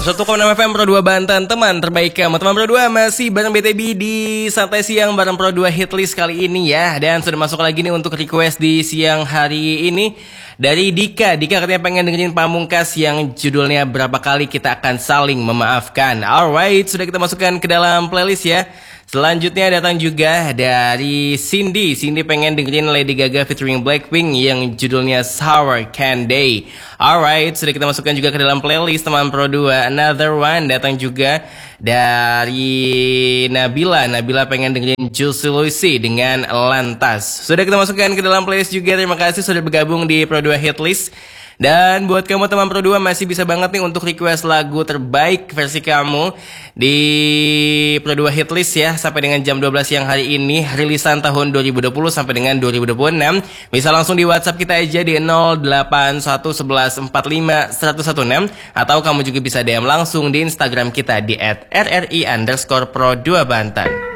101,6 FM Pro 2 Banten, teman terbaik kamu. Teman Pro 2 masih bareng BTB di Santai Siang bareng Pro 2 Hitlist kali ini ya. Dan sudah masuk lagi nih untuk request di siang hari ini dari Dika. Dika katanya pengen dengerin Pamungkas yang judulnya Berapa Kali Kita Akan Saling Memaafkan. Alright, sudah kita masukkan ke dalam playlist ya. Selanjutnya datang juga dari Cindy. Cindy pengen dengerin Lady Gaga featuring Blackpink yang judulnya Sour Candy. Alright, sudah kita masukkan juga ke dalam playlist teman Pro 2. Another one datang juga dari Nabila. Nabila pengen dengerin Juicy Lucy dengan Lantas. Sudah kita masukkan ke dalam playlist juga. Terima kasih sudah bergabung di Pro 2 Hitlist. Dan buat kamu teman Pro 2 masih bisa banget nih untuk request lagu terbaik versi kamu di Pro 2 Hitlist ya. Sampai dengan jam 12 siang hari ini, rilisan tahun 2020 sampai dengan 2026. Bisa langsung di WhatsApp kita aja di 08111451016. Atau kamu juga bisa DM langsung di Instagram kita di @rri_pro2banten.